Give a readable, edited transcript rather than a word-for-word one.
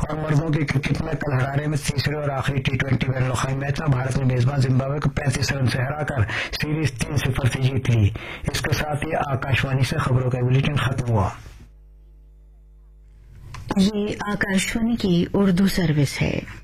और मर्दों के क्रिकेट में कल हरारे में तीसरे और आखिरी टी20 बैन अल-अक़वामी मैच में भारत ने मेजबान जिम्बाब्वे को 35 रन से हराकर सीरीज 3-0 से जीत ली। इसके साथ ही आकाशवाणी से खबरों का बुलेटिन खत्म हुआ। ये आकाशवाणी की उर्दू सर्विस है।